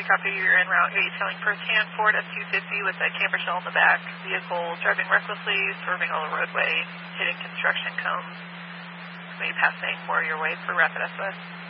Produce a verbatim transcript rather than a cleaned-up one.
copy, you're en route detailing first-hand Ford F two fifty with a camper shell in the back. Vehicle driving recklessly, swerving on the roadway, hitting construction cones. Maybe passing more your way for rapid S O S.